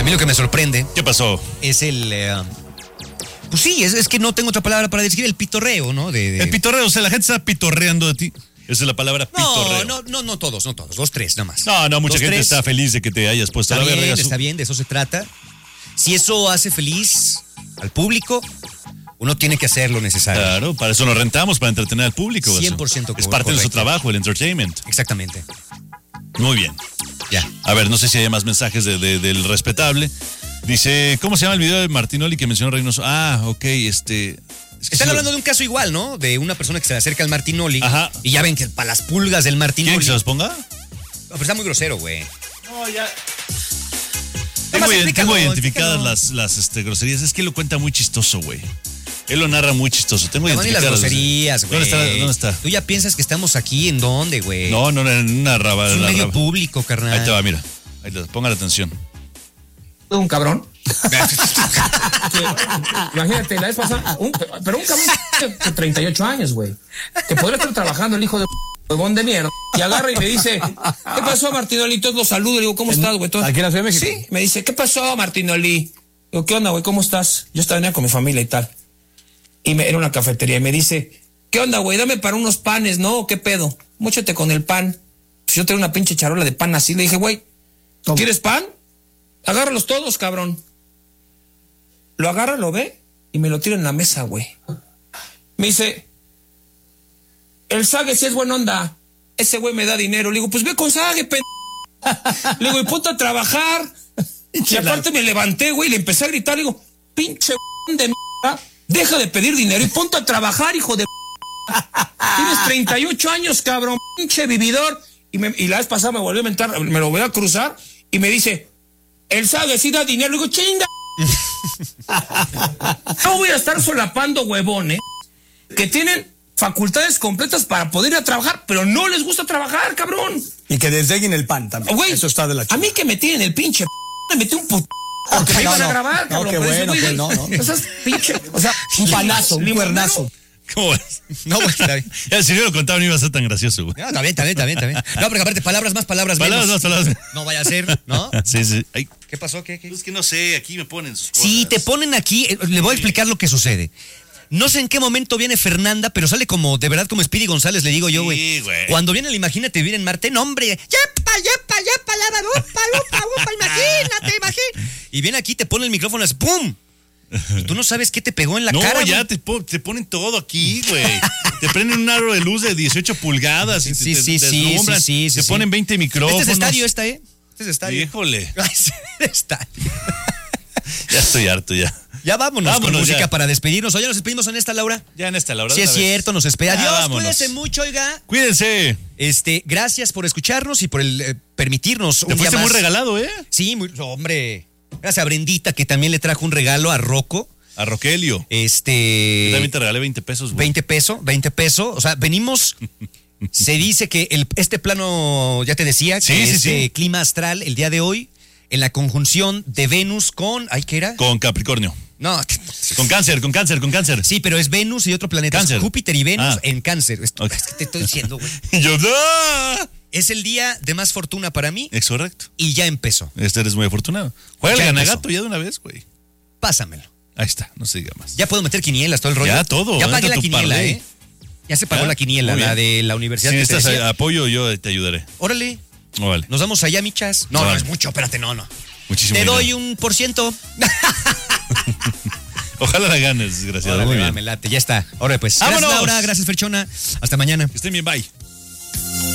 A mí lo que me sorprende. ¿Qué pasó? Es el. Pues sí, es que no tengo otra palabra para describir el pitorreo, ¿no? El pitorreo, o sea, la gente está pitorreando de ti. Esa es la palabra pitorreo. No todos, 2, 3 nada más. No, mucha 2, gente 3. está feliz de que te hayas puesto Está la bien, verga. está bien, de eso se trata. Si eso hace feliz al público, uno tiene que hacer lo necesario. Claro, para eso nos rentamos, para entretener al público. 100% es parte de su trabajo, el entertainment. Exactamente. Muy bien. Ya. A ver, no sé si hay más mensajes del respetable. Dice, ¿cómo se llama el video de Martinoli que mencionó Reynoso? Ok, Están hablando de un caso igual, ¿no? De una persona que se le acerca al Martinoli. Ajá. Y ya ven que para las pulgas del Martinoli. ¿Quieren que se los ponga? No, pero está muy grosero, güey. No, ya. Nomás Tengo explícalo. identificadas las groserías. Es que él lo cuenta muy chistoso, güey. Él lo narra muy chistoso. Tengo No, ni las identificadas. groserías, güey. ¿Dónde está? Tú ya piensas que estamos aquí, ¿en dónde, güey? No, en una raba. Es un medio público, carnal. Ahí te va, mira. Ponga la atención. Un cabrón. Imagínate, la vez pasada, pero un cabrón de 38 años, güey. Que podría estar trabajando el hijo de huevón de mierda. Y agarra y me dice, ¿qué pasó, Martinoli? Entonces lo saludo y le digo, ¿cómo estás, güey? ¿Aquí en la Ciudad de México? Sí, me dice, ¿qué pasó, Martinoli? Digo, ¿qué onda, güey? ¿Cómo estás? Yo estaba venía con mi familia y tal. Y era una cafetería y me dice, ¿qué onda, güey? Dame para unos panes, ¿no? ¿Qué pedo? Móchate con el pan. Pues yo tengo una pinche charola de pan así. Le dije, güey, ¿quieres pan? Agárralos todos, cabrón. Lo agarra, lo ve y me lo tira en la mesa, güey. Me dice, el Sague sí es buena onda. Ese güey me da dinero. Le digo, pues ve con Sague, Le digo, y ponte a trabajar. Y aparte me levanté, güey, y le empecé a gritar. Le digo, pinche de mierda, deja de pedir dinero y ponte a trabajar, hijo de Tienes 38 años, cabrón, pinche vividor. Y la vez pasada me volvió a mentar, me lo voy a cruzar y me dice, el Sague sí da dinero. Le digo, chinga. No voy a estar solapando huevones que tienen facultades completas para poder ir a trabajar, pero no les gusta trabajar, cabrón. Y que desdeguen el pan también. Güey, eso está de la chica. A mí que me tienen el pinche me metí un porque me iban a grabar, cabrón. No, qué bueno, pues no. Esas pinche, o sea, un panazo, un cuernazo. ¿Cómo es? No, güey, está bien. Ya, si yo lo contaba no iba a ser tan gracioso, güey. No, está bien. No, porque aparte, palabras más, palabras menos. Palabras. No vaya a ser, ¿no? Sí. Ay, ¿Qué pasó? ¿Qué? es que no sé, aquí me ponen sus cosas. Sí, te ponen aquí, le voy a explicar lo que sucede. No sé en qué momento viene Fernanda, pero sale como, de verdad, como Speedy González, le digo yo, güey. Sí, güey. Cuando viene el Imagínate Vivir en Marte, no, hombre. Yepa, imagínate. Y viene aquí, te pone el micrófono así, ¡pum! Y tú no sabes qué te pegó en la cara. No, ya güey. te ponen todo aquí, güey. Te prenden un aro de luz de 18 pulgadas y te deslumbran. Te ponen 20 micrófonos. Este es estadio, Este es estadio. Híjole. Estadio. Ya estoy harto, ya. Ya vámonos con música ya. para despedirnos. Oye, nos despedimos en esta, Laura. Ya en esta, Laura. Sí, es cierto, nos despede. Adiós, vámonos. cuídense mucho, oiga. Cuídense. Gracias por escucharnos y por el permitirnos Te un día fuiste más. muy regalado, ¿eh? Sí, hombre. Gracias a Brendita, que también le trajo un regalo a Rocco. A Rogelio. Yo también te regalé 20 pesos, güey. 20 pesos. O sea, venimos. Se dice que este plano, ya te decía, que es clima astral el día de hoy, en la conjunción de Venus con. ¿Ay, qué era? Con Capricornio. No. Con cáncer. Sí, pero es Venus y otro planeta. Cáncer. Es Júpiter y Venus en cáncer. Okay. Es que te estoy diciendo, güey. Y yo, ¡ah! Es el día de más fortuna para mí. Es correcto. Y ya empezó. Eres muy afortunado. Juega el ganagato ya de una vez, güey. Pásamelo. Ahí está, no se diga más. Ya puedo meter quinielas, todo el rollo. Ya todo. Ya pagué la quiniela, parlay. Ya se pagó la quiniela, la de la universidad. Si que te necesitas decía. apoyo, yo te ayudaré. Órale. Vale. Nos vamos allá, michas. No, Vale. no es mucho, espérate, no. Muchísimo Te dinero. doy 1%. Ojalá la ganes, desgraciado. Órale, Muy bien. me late, ya está. Ahora pues. Gracias, ¡Vámonos! Laura. Gracias, Ferchona. Hasta mañana. Que estén bien, bye.